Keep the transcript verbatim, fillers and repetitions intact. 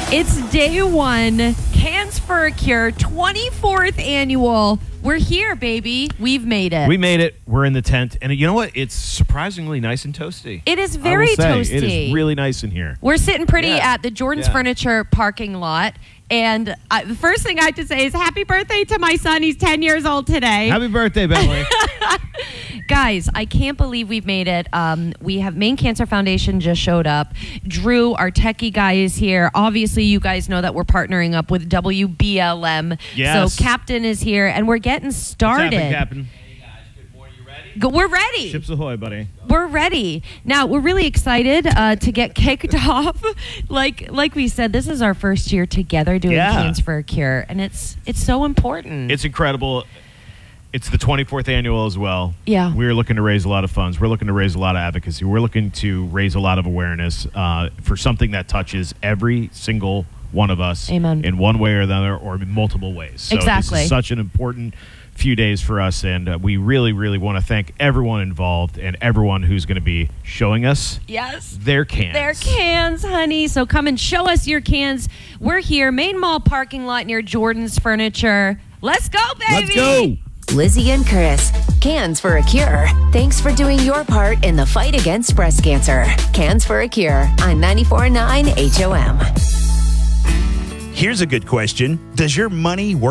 It's day one, Cans for a Cure, twenty-fourth annual. We're here, baby. We've made it. We made it. We're in the tent. And you know what? It's surprisingly nice and toasty. It is I very will say, toasty. It is really nice in here. We're sitting pretty Yeah. at the Jordan's Yeah. Furniture parking lot. And uh, the first thing I have to say is happy birthday to my son. He's ten years old today. Happy birthday, Bentley. Guys, I can't believe we've made it. Um, we have Maine Cancer Foundation just showed up. Drew, our techie guy, is here. Obviously, you guys know that we're partnering up with W B L M. Yes. So Captain is here, and we're getting started. What's happening, Captain? Hey guys, good morning. You ready? Go- We're ready. Chips ahoy, buddy. We're ready. Now, we're really excited uh, to get kicked off. Like like we said, this is our first year together doing Yeah. Cans for a Cure, and it's it's so important. It's incredible. It's the twenty-fourth annual as well. Yeah. We're looking to raise a lot of funds. We're looking to raise a lot of advocacy. We're looking to raise a lot of awareness uh, for something that touches every single one of us Amen. in one way or another or in multiple ways. So Exactly. This is such an important few days for us, and uh, we really, really want to thank everyone involved and everyone who's going to be showing us yes. their cans. Their cans, honey. So come and show us your cans. We're here, Main Mall parking lot near Jordan's Furniture. Let's go, baby. Let's go. Lizzie and Chris, Cans for a Cure. Thanks for doing your part in the fight against breast cancer. Cans for a Cure on ninety-four point nine H O M. Here's a good question. Does your money work?